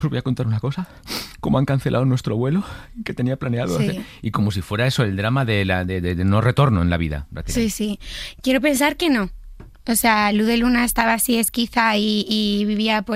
Os voy a contar una cosa. Cómo han cancelado nuestro vuelo que tenía planeado hacer. Y como si fuera eso el drama de no retorno en la vida. Sí. Quiero pensar que no. O sea, Luz de Luna estaba así esquiza y vivía por